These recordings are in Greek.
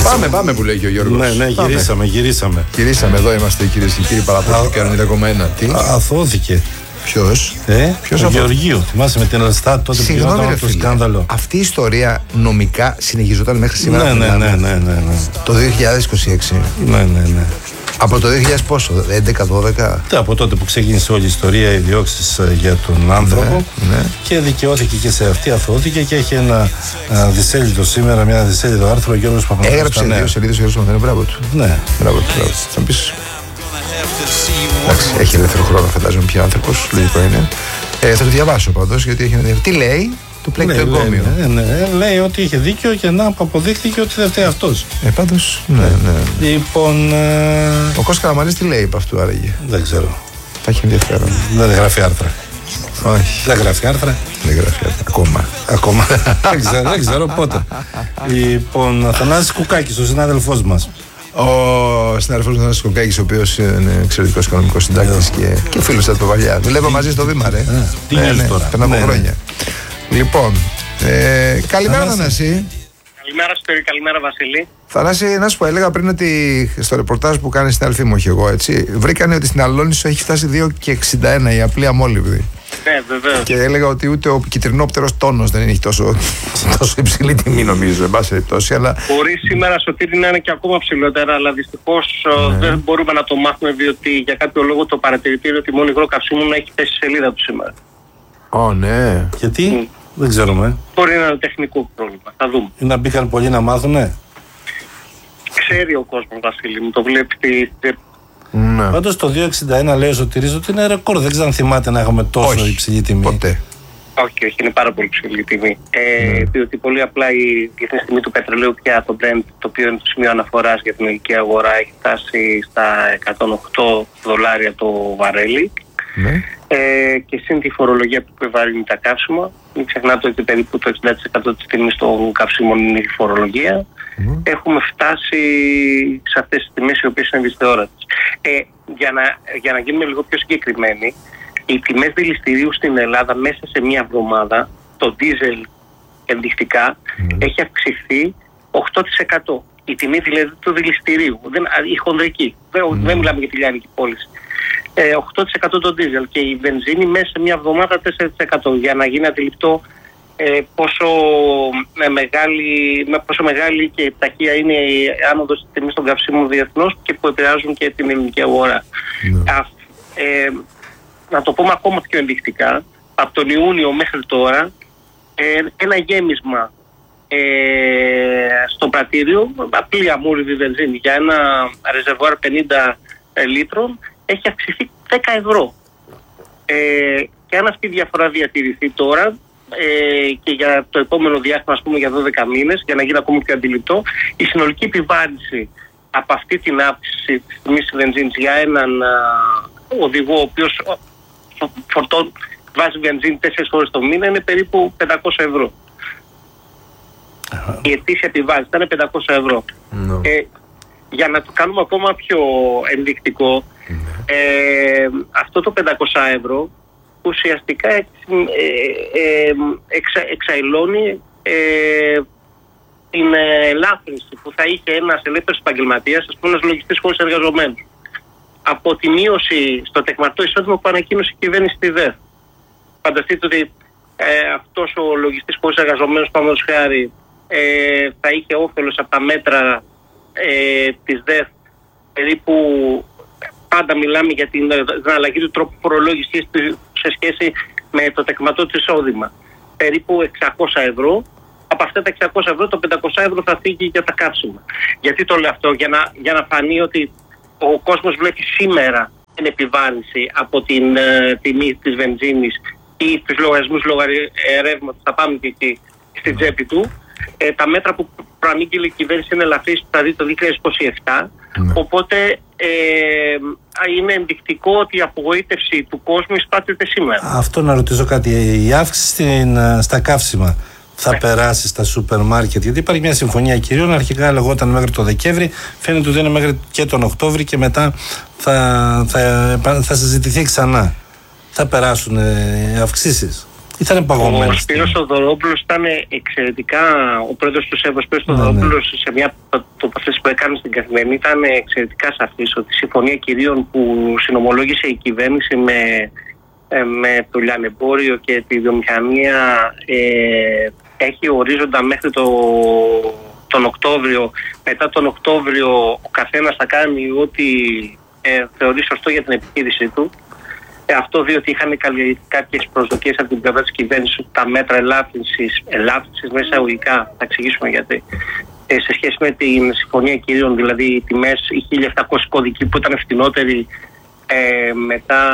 Πάμε που λέει και ο Γιώργος. Ναι, γυρίσαμε. Γυρίσαμε, εδώ είμαστε κυρίες και κύριοι, παραπάνω και 90,1. Τι? Αθώθηκε. Ποιος? Ο Γεωργίου. Θυμάσαι με την Ελστάτ τότε που γινόταν το σκάνδαλο. Αυτή η ιστορία νομικά συνεχιζόταν μέχρι σήμερα. Ναι. Το 2026. Ναι. Από το 2000 πόσο, 11-12. Από τότε που ξεκίνησε όλη η ιστορία, οι διώξεις για τον άνθρωπο. Ναι. Και δικαιώθηκε και σε αυτή, αθώθηκε και έχει ένα δισέλιδο σήμερα, μια δισέλιδο άρθρο ο Γιώργος Παπανδρέου. Έγραψε 2 σελίδες ο Γιώργος Παπανδρέου, μπράβο του. Ναι. Μπράβο του. Θα πεις. Εντάξει, έχει ελεύθερο χρόνο, φαντάζομαι πια άνθρωπος, λογικό είναι. Θα το διαβάσω πάντως, γιατί έχει ενδιαφέρον. Τι λέει, του πλέκει το εγκόμιο. Λέει ότι είχε δίκιο και να αποδείχθηκε ότι δεν φταίει αυτός. Πάντως, ναι. Λοιπόν. Ο Κώστας Καραμανλής τι λέει από αυτού άραγε? Δεν ξέρω. Θα έχει ενδιαφέρον. Δεν γράφει άρθρα. Όχι. Δεν γράφει άρθρα. Ακόμα. Δεν ξέρω πότε. Λοιπόν, Αθανάσης Κουκάκης, ο συνάδελφός μας. Ο συνάδελφος μου Θανάσης Κουκάκης, ο οποίος είναι εξαιρετικός οικονομικός συντάκτης και φίλος από παλιά. Δουλεύω μαζί στο βήμα, ρε. Τι νιώθεις τώρα? Πριν από χρόνια. Λοιπόν, καλημέρα Θανάση. Καλημέρα Σπύρη, καλημέρα Βασίλη. Θανάση, να σου πω, έλεγα πριν ότι στο ρεπορτάζ που κάνει στην Αλφή μου, όχι εγώ, έτσι, βρήκανε ότι στην Αλόνισο έχει φτάσει 2,61 η απλή αμόλυβδη. Ναι, βεβαίως. Και έλεγα ότι ούτε ο κυτρινόπτερος τόνος δεν έχει τόσο υψηλή τιμή, νομίζω, εν πάση περιπτώσει. Αλλά... Μπορεί σήμερα Σωτήρη να είναι και ακόμα ψηλότερα, αλλά δυστυχώς δεν μπορούμε να το μάθουμε, διότι για κάποιο λόγο το παρατηρητήριο τιμών υγρό καυσίμων έχει πέσει σελίδα του σήμερα. Ναι. Γιατί? Δεν ξέρουμε. Μπορεί να είναι τεχνικό πρόβλημα. Θα δούμε. Ή να μπήκαν πολλοί να μάθουνε. Ξέρει ο κόσμος, Βασίλη μου, το βλέπει. Ναι. Πάντως το 2,61 λέει ο Σωτήρης ότι είναι ρεκόρ. Δεν ξέρω αν θυμάται να έχουμε τόσο υψηλή τιμή. Ποτέ. Όχι, είναι πάρα πολύ ψηλή τιμή. Διότι πολύ απλά η διεθνής τιμή του πετρελαίου πια, το Brent, το οποίο είναι το σημείο αναφοράς για την ελληνική αγορά, έχει φτάσει στα $108 το βαρέλι. Ναι. Και συν τη φορολογία που επιβαρύνει τα καύσιμα, μην ξεχνάτε ότι περίπου το 60% της τιμής των καυσίμων είναι η φορολογία. Έχουμε φτάσει σε αυτές τις τιμές οι οποίες είναι δυσθεώρητες. Για να γίνουμε λίγο πιο συγκεκριμένοι, οι τιμές δηληστηρίου στην Ελλάδα μέσα σε μία εβδομάδα, το δίζελ ενδεικτικά, έχει αυξηθεί 8%. Η τιμή δηλαδή του δηληστηρίου, η χονδρική, δεν μιλάμε για τη λιανική πώληση. 8% το δίζελ και η βενζίνη μέσα σε μια εβδομάδα 4%, για να γίνει αντιληπτό πόσο μεγάλη και ταχεία είναι η άνοδος της τιμής των καυσίμων διεθνώς και που επηρεάζουν και την ελληνική αγορά. Να το πούμε ακόμα πιο ενδεικτικά, από τον Ιούνιο μέχρι τώρα ένα γέμισμα στο πρατήριο, απλή αμούριδη βενζίνη για ένα ρεζερβουάρ 50 λίτρων έχει αυξηθεί 10 ευρώ. Και αν αυτή η διαφορά διατηρηθεί τώρα και για το επόμενο διάστημα, ας πούμε για 12 μήνες, για να γίνει ακόμα πιο αντιληπτό, η συνολική επιβάρυνση από αυτή την αύξηση της τιμής βενζίνης για έναν οδηγό ο οποίος βάζει βενζίνη 4 φορές το μήνα είναι περίπου 500 ευρώ. Η ετήσια επιβάρυνση ήταν 500 ευρώ. Για να το κάνουμε ακόμα πιο ενδεικτικό, αυτό το 500 ευρώ ουσιαστικά εξαηλώνει την ελάφρυνση που θα είχε ένας ελεύθερος επαγγελματίας, ας πούμε ένας λογιστής χωρίς εργαζομένους, από τη μείωση στο τεκμαρτό εισόδημα που ανακοίνωσε η κυβέρνηση στη ΔΕΘ. Φανταστείτε ότι αυτός ο λογιστής χωρίς εργαζομένους, παραδείγματος χάρη, θα είχε όφελος από τα μέτρα της ΔΕΘ περίπου, πάντα μιλάμε για την αλλαγή του τρόπου φορολόγησης σε σχέση με το τεκματό του εισόδημα, περίπου 600 ευρώ. Από αυτά τα 600 ευρώ το 500 ευρώ θα φύγει για τα καύσιμα. Γιατί το λέω αυτό? Για να φανεί ότι ο κόσμος βλέπει σήμερα την επιβάρυνση από την τιμή της βενζίνης ή τους λογαριασμούς ρεύματος, θα πάμε και εκεί στην τσέπη του. Τα μέτρα που προανήγγειλε η κυβέρνηση είναι ελαφρύς, θα δει το 2027. Οπότε είναι ενδεικτικό ότι η απογοήτευση του κόσμου εισπράττεται σήμερα. Αυτό να ρωτήσω κάτι. Η αύξηση στα καύσιμα θα περάσει στα σούπερ μάρκετ? Γιατί υπάρχει μια συμφωνία κυρίων, αρχικά λεγόταν μέχρι το Δεκέμβρη, φαίνεται ότι είναι μέχρι και τον Οκτώβρη και μετά θα συζητηθεί ξανά. Θα περάσουν αυξήσεις? Ήταν παγωμένο. Ο Σπύρος Θοδωρόπουλος ήταν εξαιρετικά, ο πρόεδρος του ΣΕΒ, ο Σπύρος Θοδωρόπουλος, σε μια τοποθέτηση που έκανε στην Καθημερινή, ήταν εξαιρετικά σαφής ότι η συμφωνία κυρίων που συνομολόγησε η κυβέρνηση με το λιανεμπόριο και τη βιομηχανία έχει ορίζοντα μέχρι τον Οκτώβριο. Μετά τον Οκτώβριο ο καθένας θα κάνει ό,τι θεωρεί σωστό για την επιχείρησή του. Αυτό διότι είχαν κάποιες προσδοκίες από την πλευρά της κυβέρνησης ότι τα μέτρα ελάφρυνσης μέσα εισαγωγικά, θα εξηγήσουμε γιατί, σε σχέση με την συμφωνία κυρίων, δηλαδή οι τιμές, οι 1.700 κωδικοί που ήταν φτηνότεροι μετά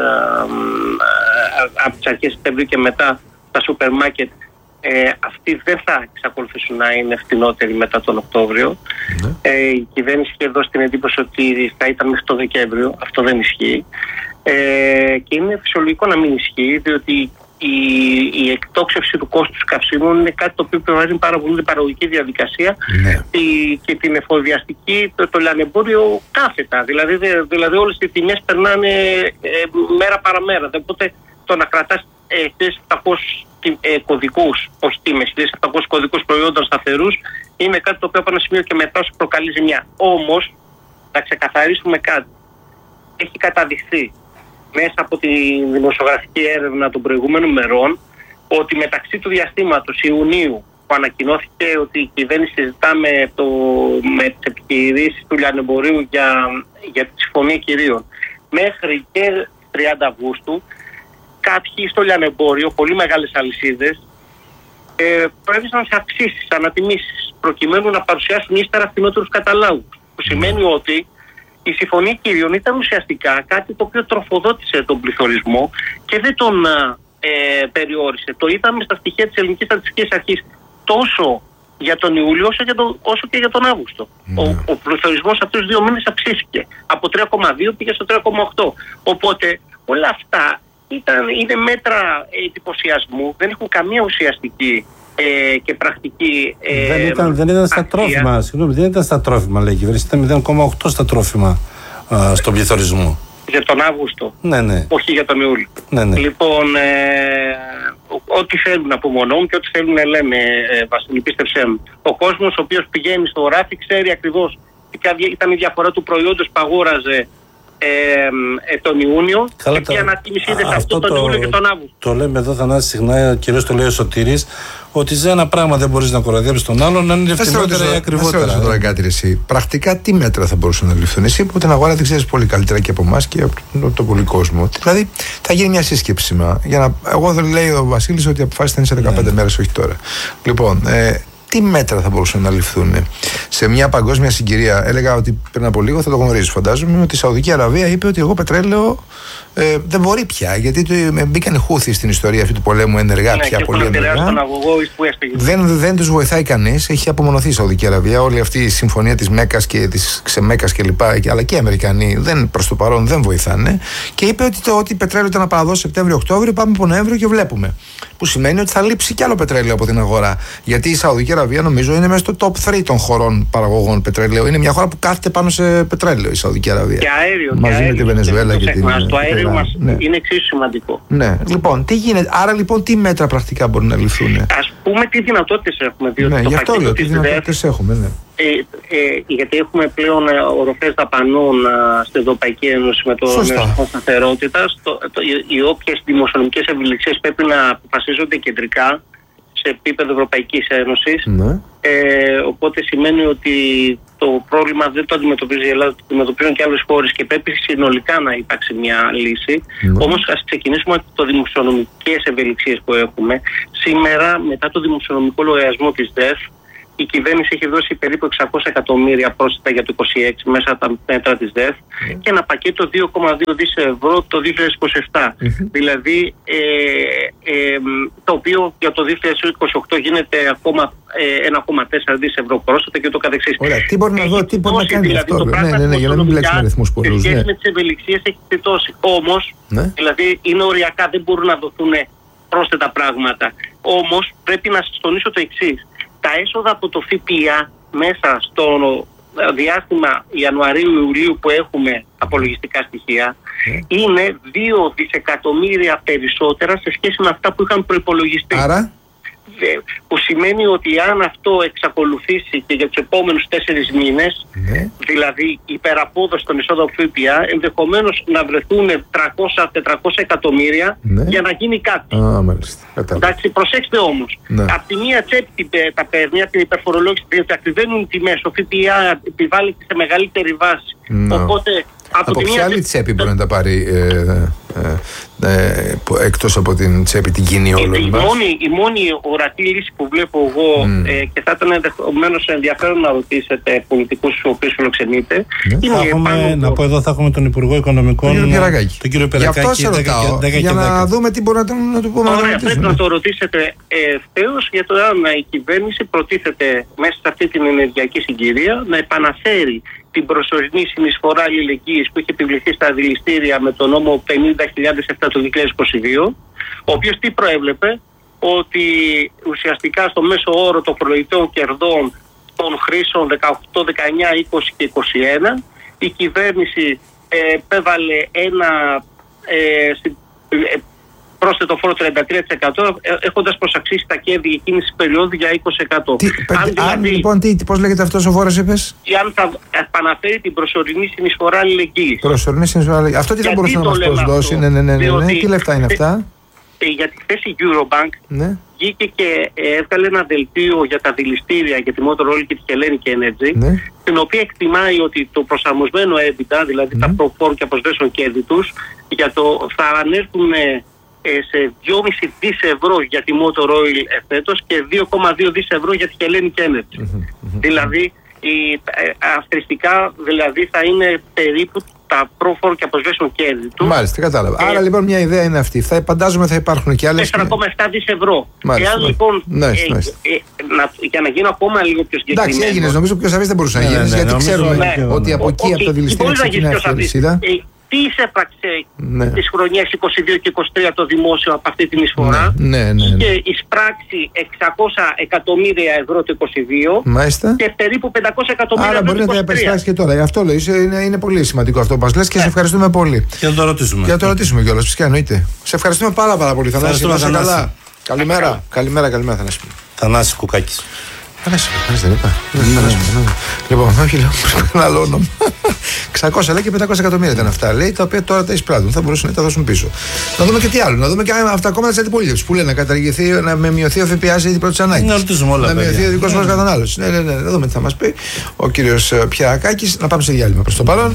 από τις αρχές Σεπτεμβρίου και μετά τα σούπερ μάρκετ, αυτοί δεν θα εξακολουθήσουν να είναι φτηνότεροι μετά τον Οκτώβριο. Η κυβέρνηση είχε δώσει την εντύπωση ότι θα ήταν μέχρι το Δεκέμβριο. Αυτό δεν ισχύει. Και είναι φυσιολογικό να μην ισχύει, διότι η εκτόξευση του κόστους καυσίμων είναι κάτι το οποίο επιβαρύνει πάρα πολύ την παραγωγική διαδικασία και την εφοδιαστική, το λιανεμπόριο κάθετα. Δηλαδή όλες οι τιμές περνάνε μέρα παραμέρα. Οπότε το να κρατάς 1.700 κωδικούς, όχι τιμές, 1.700 κωδικούς προϊόντων σταθερούς, είναι κάτι το οποίο από ένα σημείο και μετά σου προκαλεί ζημιά. Όμως, να ξεκαθαρίσουμε κάτι. Έχει καταδειχθεί μέσα από τη δημοσιογραφική έρευνα των προηγούμενων μερών ότι μεταξύ του διαστήματος Ιουνίου που ανακοινώθηκε ότι η κυβέρνηση συζητά με τις επιχειρήσεις του λιανεμπορίου για τη συμφωνία κυρίων μέχρι και 30 Αυγούστου, κάποιοι στο λιανεμπόριο, πολύ μεγάλες αλυσίδες, προέβησαν σε αυξήσεις, ανατιμήσεις, προκειμένου να παρουσιάσουν ύστερα φθηνότερους καταλόγους. Που σημαίνει ότι η συμφωνία κυρίων ήταν ουσιαστικά κάτι το οποίο τροφοδότησε τον πληθωρισμό και δεν τον περιόρισε. Το είδαμε στα στοιχεία της Ελληνικής Στατιστικής Αρχής τόσο για τον Ιούλιο όσο και για τον Αύγουστο. Ο πληθωρισμός αυτούς τους 2 μήνες αυξήθηκε. Από 3,2 πήγε στο 3,8. Οπότε όλα αυτά είναι μέτρα εντυπωσιασμού, δεν έχουν καμία ουσιαστική και πρακτική δεν ήταν στα τρόφιμα, συγγνώμη, δεν ήταν στα τρόφιμα, λέει η κυβέρνηση, ήταν 0,8 στα τρόφιμα στον πληθωρισμό. Για τον Αύγουστο, ναι. Όχι για τον Ιούλιο. Ναι. Λοιπόν, ό,τι θέλουν να απομονώνουν και ό,τι θέλουν να λένε, Βασίλη, πίστεψέ μου. Ο κόσμος ο οποίος πηγαίνει στο ράφι ξέρει ακριβώς ποια ήταν η διαφορά του προϊόντος που αγόραζε τον Ιούνιο και ποια ανατίμηση είδε σε αυτό τον Ιούλιο και τον Αύγουστο. Το λέμε εδώ, Θανάση, συχνά, κυρίως το λέει ο Σωτήρης, ότι σε ένα πράγμα δεν μπορείς να κοροϊδέψεις τον άλλον, να είναι φτηνότερα ή ακριβότερα. Θα τώρα κάτι εσύ. Πρακτικά τι μέτρα θα μπορούσαν να ληφθούν? Εσύ που την αγορά την ξέρεις πολύ καλύτερα και από εμάς και από τον πολύ κόσμο. Δηλαδή θα γίνει μια σύσκεψη. Εγώ δεν λέει ο Βασίλης ότι αποφάσισαν σε 15 μέρες, όχι τώρα. Λοιπόν, τι μέτρα θα μπορούσαν να ληφθούν σε μια παγκόσμια συγκυρία? Έλεγα ότι πριν από λίγο, θα το γνωρίζεις φαντάζομαι, ότι η Σαουδική Αραβία είπε ότι εγώ πετρέλαιο δεν μπορεί πια, γιατί μπήκαν οι Χούθοι στην ιστορία αυτή του πολέμου ενεργά πια, πολύ ενεργά. Δεν τους βοηθάει κανείς, έχει απομονωθεί η Σαουδική Αραβία. Όλη αυτή η συμφωνία της Μέκας και της Ξεμέκας κλπ. Αλλά και οι Αμερικανοί προς το παρόν δεν βοηθάνε. Και είπε ότι το πετρέλαιο ήταν να παραδώσει Σεπτέμβριο-Οκτώβριο, πάμε από Νοέμβριο και βλέπουμε. Που σημαίνει ότι θα λείψει κι άλλο πετρέλαιο από την αγορά. Γιατί η Σαουδική Αραβία νομίζω είναι μέσα στο top 3 των χωρών παραγωγών πετρελαίου. Είναι μια χώρα που κάθεται πάνω σε πετρέλαιο η Σαουδική Αραβία. Και αέριο. Μαζί με τη Βενεζουέλα και την. Το αέριο μας είναι εξίσου σημαντικό. Ναι. Λοιπόν, τι γίνεται? Άρα λοιπόν τι μέτρα πρακτικά μπορούν να ληφθούν? Ας πούμε τι δυνατότητες έχουμε. Ναι, γι' αυτό λέω, τι δυνατότητες έχουμε. Ναι. Γιατί έχουμε πλέον οροφές δαπανών στην Ευρωπαϊκή Ένωση με το Μέσο Σταθερότητας. Οι όποιες δημοσιονομικές ευελιξίες πρέπει να αποφασίζονται κεντρικά σε επίπεδο Ευρωπαϊκής Ένωσης. Οπότε σημαίνει ότι το πρόβλημα δεν το αντιμετωπίζει η Ελλάδα, το αντιμετωπίζουν και άλλες χώρες και πρέπει συνολικά να υπάρξει μια λύση. Όμως ας ξεκινήσουμε από το δημοσιονομικές ευελιξίες που έχουμε. Σήμερα, μετά το δημοσιονομικό λογαριασμό της ΔΕΦ, η κυβέρνηση έχει δώσει περίπου 600 εκατομμύρια πρόσθετα για το 2026 μέσα από τα μέτρα της ΔΕΦ και ένα πακέτο 2,2 δις ευρώ το 2027. Δηλαδή, το οποίο για το 2028 γίνεται ακόμα 1,4 δις ευρώ πρόσθετα και το καθεξής. Ωραία, τι μπορεί να δω, τι μπορεί να κάνει δηλαδή, αυτό? Ναι, για να μην μπλέξουμε αριθμούς πολλούς. Σε σχέση με τις ευελιξίες έχει θετώσει. Όμως, δηλαδή είναι οριακά, δεν μπορούν να δοθούν πρόσθετα πράγματα. Όμως, πρέπει να σας τονίσω το εξής. Τα έσοδα από το ΦΠΑ μέσα στο διάστημα Ιανουαρίου-Ιουλίου που έχουμε απολογιστικά στοιχεία είναι 2 δισεκατομμύρια περισσότερα σε σχέση με αυτά που είχαν προϋπολογιστεί. Άρα, που σημαίνει ότι αν αυτό εξακολουθήσει και για τους επόμενους 4 μήνες, δηλαδή υπεραπόδοση των εισόδων ΦΠΑ, ενδεχομένως να βρεθούν 300-400 εκατομμύρια για να γίνει κάτι. Εντάξει, προσέξτε όμως, από τη μία τσέπη τα παίρνει, από την υπερφορολόγηση, διότι ακριβένουν τιμές, ο ΦΠΑ επιβάλλεται σε μεγαλύτερη βάση. Οπότε, από ποια άλλη τσέπη μπορεί να τα πάρει εκτός από την τσέπη την κοινή όλων μας? Η μόνη ορατή λύση που βλέπω εγώ και θα ήταν ενδεχομένως ενδιαφέρον να ρωτήσετε πολιτικούς στους οποίους φιλοξενείτε, να πω εδώ θα έχουμε τον Υπουργό Οικονομικών, τον κύριο Περακάκη. Γι' αυτό σε ρωτάω, για να δούμε τι μπορεί να του πούμε. Ωραία, πρέπει να το ρωτήσετε ευθέως για το αν η κυβέρνηση προτίθεται μέσα σε αυτή την ενεργειακή συγκυρία να επαναφέρει την προσωρινή συνεισφορά αλληλεγγύης που είχε επιβληθεί στα δηληστήρια με τον νόμο 50.007 του 2022, ο οποίος τι προέβλεπε? Ότι ουσιαστικά στο μέσο όρο των φορολογικών κερδών των χρήσεων 18, 19, 20 και 21 η κυβέρνηση επέβαλε ένα πρόσθετο φόρο 33%, έχοντας προσαξίσει τα κέρδη εκείνης της περίοδου για 20%. Λοιπόν, πώς λέγεται αυτός ο φόρος, είπες? Αν θα επαναφέρει την προσωρινή συνεισφορά αλληλεγγύης. Προσωρινή συνεισφορά αλληλεγγύης. Αυτό τι θα μπορούσε να μας προσδώσει? Ναι. Τι λεφτά είναι αυτά? Γιατί χθες η Eurobank βγήκε και έβγαλε ένα δελτίο για τα δηληστήρια, για τη Motor Oil και τη Hellenic Energy, την οποία εκτιμάει ότι το προσαρμοσμένο EBITDA, δηλαδή τα προφόρου και αποσβέσεων κέρδη τους, θα ανέρθουν σε 2,5 δις ευρώ για τη Motor Oil φέτος και 2,2 δις ευρώ για τη Hellenic Energy. Δηλαδή, αυστηριστικά δηλαδή θα είναι περίπου τα πρόφορο και αποσβέσεων κέρδη του. Μάλιστα, κατάλαβα. Άρα λοιπόν μια ιδέα είναι αυτή. Φαντάζομαι θα υπάρχουν και άλλες. 4,7 δις ευρώ. Εάν λοιπόν, για να γίνω ακόμα λίγο πιο συγκεκριμένο. Εντάξει, έγινες, νομίζω πιο σαφής δεν μπορούσε να γίνεις, γιατί ξέρουμε ότι από εκεί, από το δηληστήριο ξεκινάει αυτή η αλυσίδα. Τι εισέπραξε τις χρονιές 22 και 23 το δημόσιο από αυτή την εισφορά? Είχε εισπράξει 600 εκατομμύρια ευρώ το 22 και περίπου 500 εκατομμύρια ευρώ το 23. Άρα μπορεί να τα επεσπράξει και τώρα. Αυτό λέω, είναι πολύ σημαντικό αυτό που μας λες και σε ευχαριστούμε πολύ. Και να το ρωτήσουμε. Και να το ρωτήσουμε κιόλας, φυσικά εννοείται. Σε ευχαριστούμε πάρα πολύ, Θανάση. Καλά. Καλημέρα, Θανάση. Θανάση Κουκάκης. Θανάση δεν είπα. Λοιπόν, όχι, λέω ένα άλλο όνομα. 600 λέει και 500 εκατομμύρια ήταν αυτά, λέει, τα οποία τώρα τα εισπράττουν. Θα μπορούσαν να τα δώσουν πίσω. Να δούμε και τι άλλο. Να δούμε και αυτά κόμματα τη αντιπολίτευση που λένε να καταργηθεί, να μειωθεί ο ΦΠΑ σε πρώτη ανάγκη. Να μειωθεί ο δικός μας κατανάλωσης. Ναι, να δούμε τι θα μας πει ο κύριος Πιερακάκης. Να πάμε σε διάλειμμα προς το παρόν.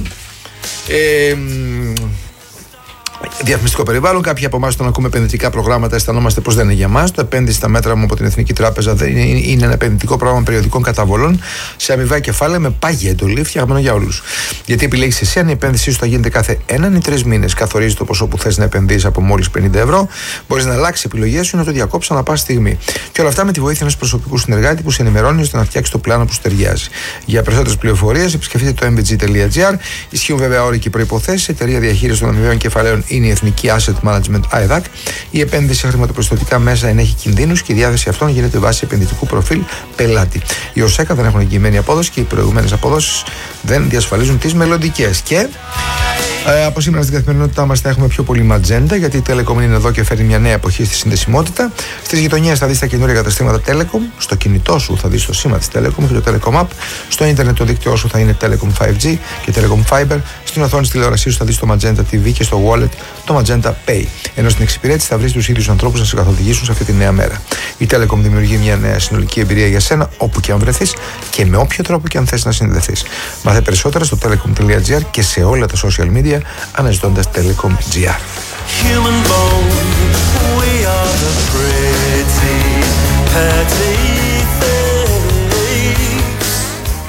Διαφημιστικό περιβάλλον. Κάποιοι από εμάς, όταν ακούμε επενδυτικά προγράμματα, αισθανόμαστε πως δεν είναι για μας. Το επένδυση στα μέτρα μου από την Εθνική Τράπεζα είναι ένα επενδυτικό πρόγραμμα περιοδικών καταβολών σε αμοιβαία κεφάλαια με πάγια εντολή, φτιαγμένο για όλους. Γιατί επιλέγεις εσύ αν η επένδυσή σου θα γίνεται κάθε 1 ή 3 μήνες. Καθορίζει το ποσό που θες να επενδύσεις από μόλις 50 ευρώ. Μπορείς να αλλάξεις επιλογές σου ή να το διακόψεις ανά πάση στιγμή. Και όλα αυτά με τη βοήθεια ενός προσωπικού συνεργάτη που σε ενημερώνει ώστε να φτιάξει το πλάνο που σου ταιριάζει. Για περισσότερες πληροφορίες επισκεφτείτε το mbg.gr. Ισχύουν βέβαια όροι και προϋποθέσεις. Εταιρεία διαχείρισης των αμοιβαίων κεφαλαίων είναι η Εθνική Asset Management AEDAC. Η επένδυση σε χρηματοπιστωτικά μέσα ενέχει κινδύνους και η διάθεση αυτών γίνεται βάσει επενδυτικού προφίλ πελάτη. Οι ΟΣΕΚΑ δεν έχουν εγγυημένη απόδοση και οι προηγούμενες αποδόσεις δεν διασφαλίζουν τις μελλοντικές. Και από σήμερα στην καθημερινότητά μας θα έχουμε πιο πολύ Magenta, γιατί η Telecom είναι εδώ και φέρνει μια νέα εποχή στη συνδεσιμότητα. Στις γειτονιές θα δεις τα καινούργια καταστήματα Telecom. Στο κινητό σου θα δεις το σήμα της Telecom και το Telecom App. Στο ίντερνετ το δίκτυό σου θα είναι Telecom 5G και Telecom Fiber. Στην οθόνη της τηλεόρασής σου θα δεις το Magenta TV και στο wallet το Magenta Pay. Ενώ στην εξυπηρέτηση θα βρεις τους ίδιους ανθρώπους να σε καθοδηγήσουν σε αυτή τη νέα μέρα. Η Telecom δημιουργεί μια νέα συνολική εμπειρία για σένα όπου και αν βρεθείς και με όποιο τρόπο και αν θες να συνδεθείς. Μάθε περισσότερα στο telecom.gr και σε όλα τα social media αναζητώντας Telecom.gr.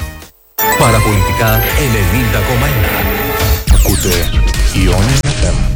Παραπολιτικά 90,1. Ακούτε Ιόνιος FM.